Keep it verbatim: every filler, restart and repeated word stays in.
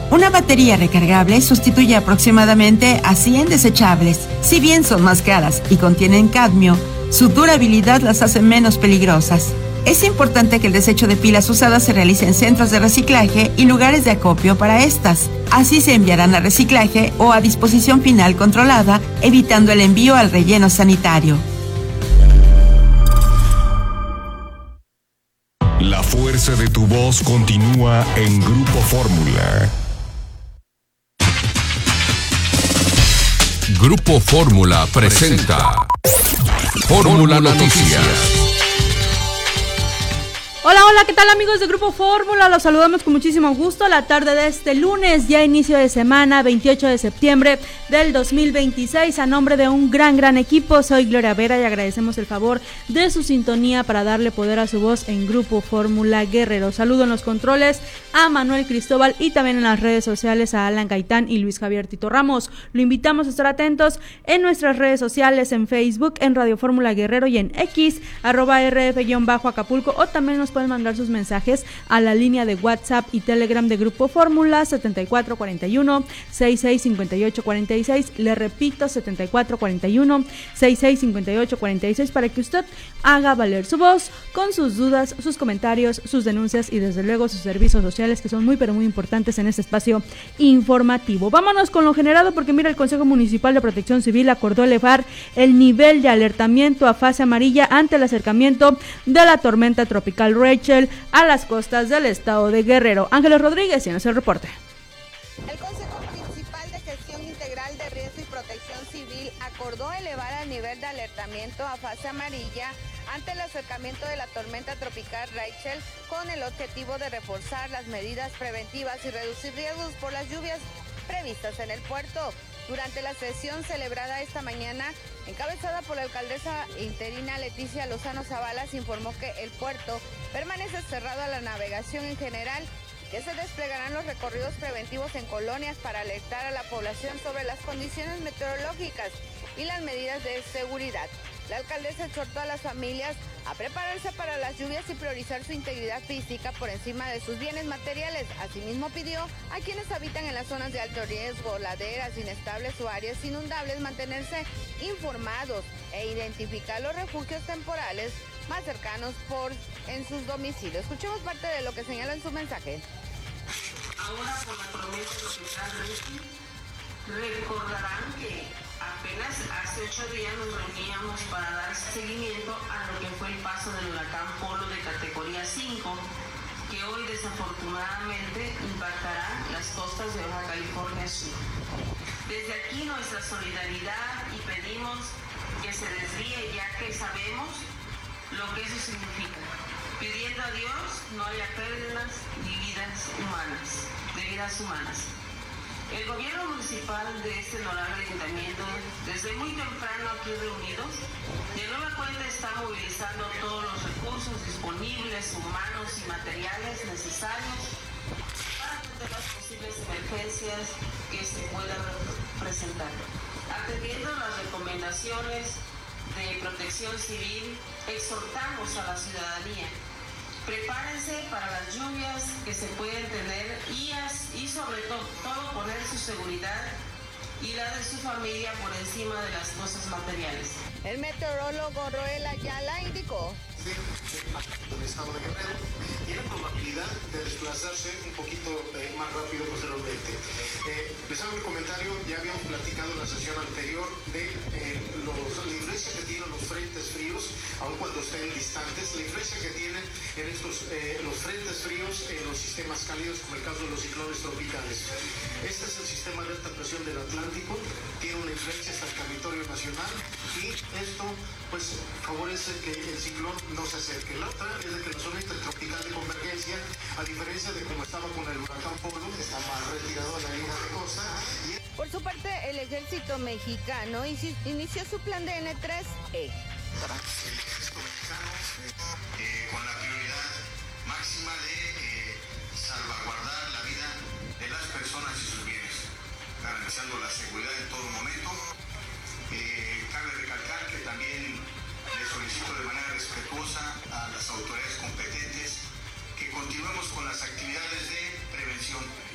Una batería recargable sustituye aproximadamente a cien desechables. Si bien son más caras y contienen cadmio, su durabilidad las hace menos peligrosas. Es importante que el desecho de pilas usadas se realice en centros de reciclaje y lugares de acopio para estas. Así se enviarán a reciclaje o a disposición final controlada, evitando el envío al relleno sanitario. La fuerza de tu voz continúa en Grupo Fórmula. Grupo Fórmula presenta Fórmula Noticias. Hola, hola, ¿qué tal amigos de Grupo Fórmula? Los saludamos con muchísimo gusto la tarde de este lunes, ya inicio de semana, veintiocho de septiembre del dos mil veintiséis. A nombre de un gran, gran equipo, soy Gloria Vera y agradecemos el favor de su sintonía para darle poder a su voz en Grupo Fórmula Guerrero. Saludo en los controles a Manuel Cristóbal y también en las redes sociales a Alan Gaitán y Luis Javier Tito Ramos. Lo invitamos a estar atentos en nuestras redes sociales, en Facebook, en Radio Fórmula Guerrero y en X, arroba rf-acapulco, o también nos pueden mandar sus mensajes a la línea de WhatsApp y Telegram de Grupo Fórmula setenta y cuatro cuarenta y uno, sesenta y seis cincuenta y ocho cuarenta y seis. Le repito, setenta y cuatro cuarenta y uno, sesenta y seis cincuenta y ocho cuarenta y seis, para que usted haga valer su voz con sus dudas, sus comentarios, sus denuncias y desde luego sus servicios sociales, que son muy pero muy importantes en este espacio informativo. Vámonos con lo generado, porque mira, el Consejo Municipal de Protección Civil acordó elevar el nivel de alertamiento a fase amarilla ante el acercamiento de la tormenta tropical Rachel a las costas del estado de Guerrero. Ángeles Rodríguez tiene el reporte. El Consejo Municipal de Gestión Integral de Riesgo y Protección Civil acordó elevar el nivel de alertamiento a fase amarilla ante el acercamiento de la tormenta tropical Rachel, con el objetivo de reforzar las medidas preventivas y reducir riesgos por las lluvias previstas en el puerto. Durante la sesión celebrada esta mañana, encabezada por la alcaldesa interina Leticia Lozano Zavala, se informó que el puerto permanece cerrado a la navegación en general, que se desplegarán los recorridos preventivos en colonias para alertar a la población sobre las condiciones meteorológicas y las medidas de seguridad. La alcaldesa exhortó a las familias a prepararse para las lluvias y priorizar su integridad física por encima de sus bienes materiales. Asimismo, pidió a quienes habitan en las zonas de alto riesgo, laderas inestables o áreas inundables, mantenerse informados e identificar los refugios temporales más cercanos por en sus domicilios. Escuchemos parte de lo que señala en su mensaje. Ahora, por la tormenta tropical Rachel, recordarán que apenas hace ocho días nos reuníamos para dar seguimiento a lo que fue el paso del huracán Polo de categoría cinco, que hoy desafortunadamente impactará las costas de Baja California Sur. Desde aquí nuestra solidaridad y pedimos que se desvíe, ya que sabemos lo que eso significa. Pidiendo a Dios no haya pérdidas ni vidas humanas, de vidas humanas. El gobierno municipal de este honorable ayuntamiento, desde muy temprano aquí reunidos, de nueva cuenta está movilizando todos los recursos disponibles, humanos y materiales necesarios para atender las posibles emergencias que se puedan presentar. Atendiendo las recomendaciones de Protección Civil, exhortamos a la ciudadanía: prepárense para las lluvias que se pueden tener y, y sobre todo, todo poner su seguridad y la de su familia por encima de las cosas materiales. El meteorólogo Roel Ayala indicó: del estado de Guerrero tiene probabilidad de desplazarse un poquito eh, más rápido posteriormente. Eh, les hago el comentario, ya habíamos platicado en la sesión anterior de eh, los, la influencia que tienen los frentes fríos, aun cuando estén distantes, la influencia que tienen en estos eh, los frentes fríos en los sistemas cálidos, como el caso de los ciclones tropicales. Este es el sistema de alta presión del Atlántico, tiene una influencia hasta el territorio nacional y esto pues favorece que el ciclón no se acerque. La otra es de que la zona intertropical de convergencia, a diferencia de como estaba con el huracán Polo, está más retirado a la línea de costa. Y... Por su parte, el ejército mexicano inició su plan de N tres E. El ejército mexicano, eh, con la prioridad máxima de eh, salvaguardar la vida de las personas y sus bienes, garantizando la seguridad en todo momento. Eh, cabe recalcar que también le solicito de manera respetuosa a las autoridades competentes que continuemos con las actividades de prevención.